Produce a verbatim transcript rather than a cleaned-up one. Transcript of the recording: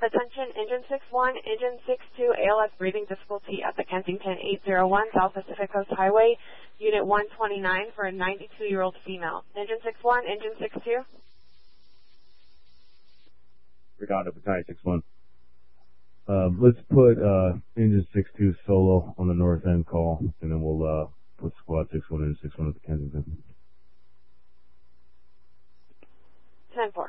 Attention, engine six one, engine six two, A L S breathing difficulty at the Kensington eight oh one South Pacific Coast Highway, Unit one twenty-nine for a ninety-two-year-old female. Engine six one, engine six two. Redondo Battalion six one. Uh, let's put uh, engine six two solo on the north end call, and then we'll uh, put squad six one and six one at the Kensington. ten four.